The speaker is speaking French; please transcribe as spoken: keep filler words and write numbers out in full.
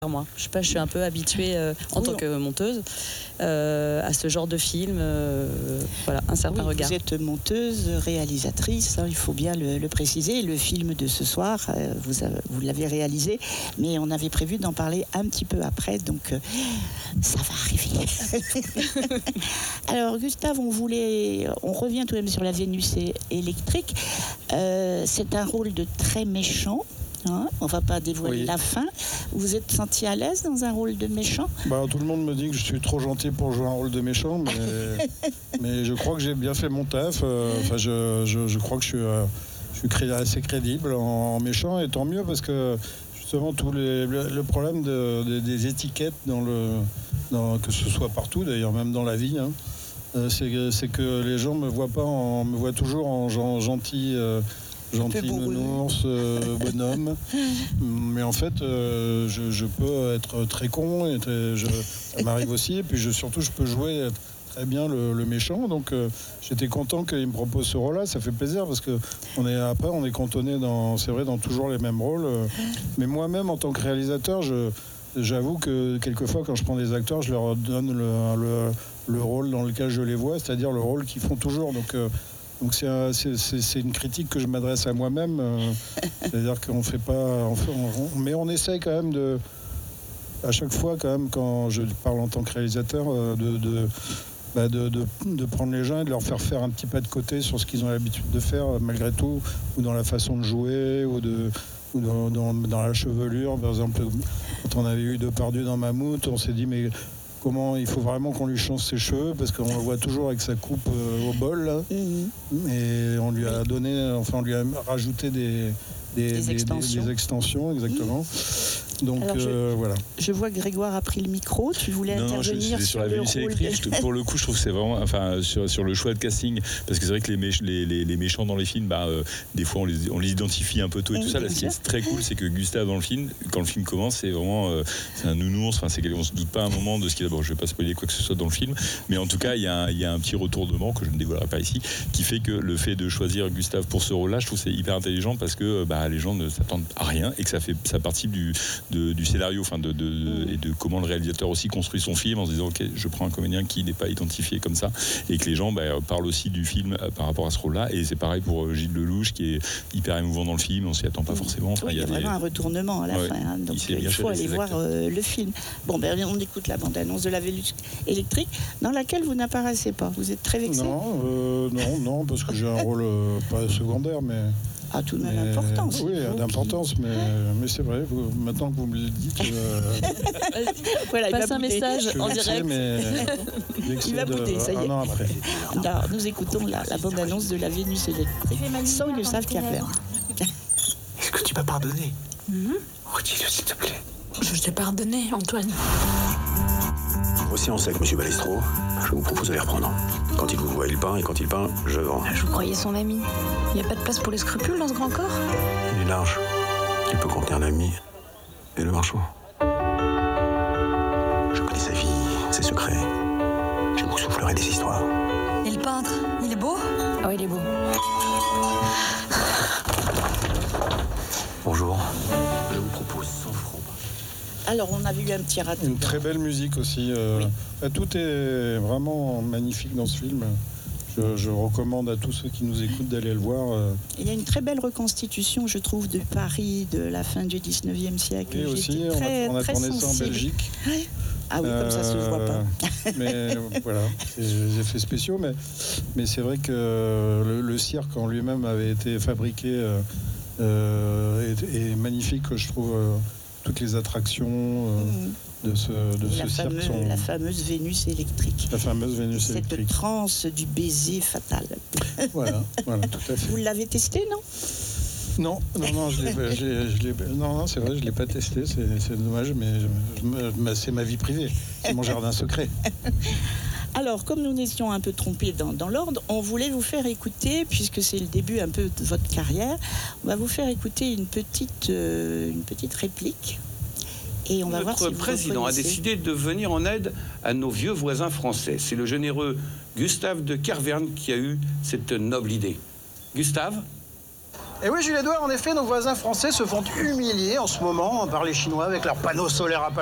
moi. Je sais pas, je suis un peu habituée euh, en oui, tant que monteuse euh, à ce genre de film. Euh, voilà, un certain oui, regard. Vous êtes monteuse, réalisatrice, hein, il faut bien le, le préciser. Le film de ce soir, euh, vous, avez, vous l'avez réalisé, mais on avait prévu d'en parler un petit peu après, donc euh, ça va arriver. Alors Gustave, on voulait, on revient tout de même sur la Vénus électrique. Euh, c'est un rôle de très méchant. Hein, on ne va pas dévoiler oui. la fin. Vous êtes senti à l'aise dans un rôle de méchant? Bah, tout le monde me dit que je suis trop gentil pour jouer un rôle de méchant, mais, mais je crois que j'ai bien fait mon taf. Enfin, euh, je, je, je crois que je suis, euh, je suis cré- assez crédible en, en méchant, et tant mieux, parce que justement, tous les, le, le problème de, de, des étiquettes, dans le, dans, que ce soit partout, d'ailleurs, même dans la vie, hein, euh, c'est, c'est que les gens me voient pas en, me voient toujours en gentil. Euh, gentil nounours, euh, bonhomme, mais en fait euh, je, je peux être très con et très, je, ça m'arrive aussi, et puis je, surtout je peux jouer très bien le, le méchant, donc euh, j'étais content qu'il me propose ce rôle-là. Ça fait plaisir parce que on est, après on est cantonné dans, c'est vrai, dans toujours les mêmes rôles, euh, mais moi-même en tant que réalisateur, je, j'avoue que quelquefois quand je prends des acteurs, je leur donne le, le, le rôle dans lequel je les vois, c'est-à-dire le rôle qu'ils font toujours, donc euh, Donc c'est, un, c'est, c'est, c'est une critique que je m'adresse à moi-même, euh, c'est-à-dire qu'on fait pas, on fait, on, mais on essaye quand même de, à chaque fois quand même quand je parle en tant que réalisateur, euh, de, de, bah de, de, de prendre les gens et de leur faire faire un petit pas de côté sur ce qu'ils ont l'habitude de faire malgré tout, ou dans la façon de jouer, ou de, ou dans, dans, dans la chevelure. Par exemple, quand on avait eu Depardieu dans Mammouth, on s'est dit mais comment il faut vraiment qu'on lui change ses cheveux, parce qu'on le voit toujours avec sa coupe euh, au bol là. Mmh. Et on lui a donné, enfin on lui a rajouté des, des, des, des, extensions. des, des extensions, exactement. Mmh. Donc Alors, je, euh, voilà. Je vois que Grégoire a pris le micro. Tu voulais non, intervenir je, sur, sur la Vénus électrique. De... Pour le coup, je trouve que c'est vraiment, enfin, sur, sur le choix de casting, parce que c'est vrai que les, méch- les, les, les méchants dans les films, bah, euh, des fois on les, on les identifie un peu tôt et tout ça. Là, ce qui est très cool, c'est que Gustave dans le film, quand le film commence, c'est vraiment, euh, c'est un nounours. Enfin, c'est on se doute pas un moment de ce qu'il a. Bon, je vais pas spoiler quoi que ce soit dans le film, mais en tout cas, il y a, il y a un petit retournement que je ne dévoilerai pas ici, qui fait que le fait de choisir Gustave pour ce rôle-là, je trouve que c'est hyper intelligent, parce que bah, les gens ne s'attendent à rien et que ça fait, ça participe du, de, du scénario. De, de, de, et de comment le réalisateur aussi construit son film en se disant ok, je prends un comédien qui n'est pas identifié comme ça, et que les gens bah, parlent aussi du film euh, par rapport à ce rôle-là. Et c'est pareil pour euh, Gilles Lelouch, qui est hyper émouvant dans le film, on s'y attend pas forcément. Enfin, oui, il y a, y a vraiment des... un retournement à la ouais, fin, hein, donc il, il faut aller voir euh, le film. Bon, ben on écoute la bande-annonce de la Vénus électrique, dans laquelle vous n'apparaissez pas. Vous êtes très vexé? Non, euh, non, non, parce que j'ai un rôle euh, pas secondaire, mais ah, tout de même mais, d'importance. Oui, d'importance, mais, mais c'est vrai, vous, maintenant que vous me le dites... Euh, voilà, il passe un message en direct. Mais, il va bouder, ça y est. Un an après. Alors, nous écoutons la, la bande-annonce de la Vénus électrique, sans Gustave Kerber. Est-ce que tu m'as pardonné? mm-hmm. Redis-le, s'il te plaît. Je t'ai pardonné, Antoine. Voici en sec, monsieur Balestro. Je vous propose de les reprendre. Quand il vous voit, il peint, et quand il peint, je vends. Je vous croyais son ami. Il n'y a pas de place pour les scrupules dans ce grand corps? Il est large. Il peut contenir l'ami et le marchand. Je connais sa vie, ses secrets. Je vous soufflerai des histoires. Et le peintre, il est beau? Oh, il est beau. Bonjour. Je vous propose cent francs. Alors, on avait eu un petit raté. Une très belle musique aussi. Euh, oui. Tout est vraiment magnifique dans ce film. Je, je recommande à tous ceux qui nous écoutent d'aller le voir. Euh. Il y a une très belle reconstitution, je trouve, de Paris de la fin du dix-neuvième siècle. Et aussi, très, on a, on a très tourné sensible. ça en Belgique. Ouais. Ah oui, euh, comme ça se voit pas. Mais voilà, c'est des effets spéciaux. Mais, mais c'est vrai que le, le cirque en lui-même avait été fabriqué euh, euh, et, et magnifique, je trouve. Euh, toutes les attractions euh, mmh. de ce, de ce cirque fameuse, sont... La fameuse Vénus électrique. La fameuse Vénus Cette électrique. Cette transe du baiser fatal. Voilà, voilà, tout à fait. Vous l'avez testé, non? Non, non, non, je l'ai, je l'ai, je l'ai, non, non, c'est vrai, je ne l'ai pas testé, c'est, c'est dommage, mais je, je, c'est ma vie privée, c'est mon jardin secret. Alors, comme nous étions un peu trompés dans, dans l'ordre, on voulait vous faire écouter, puisque c'est le début un peu de votre carrière, on va vous faire écouter une petite, euh, une petite réplique. Et on va Notre voir si vous président a décidé de venir en aide à nos vieux voisins français. C'est le généreux Gustave de Kervern qui a eu cette noble idée. Gustave ? Et oui, Jules Édouard, en effet, nos voisins français se font humilier en ce moment par les Chinois avec leurs panneaux solaires à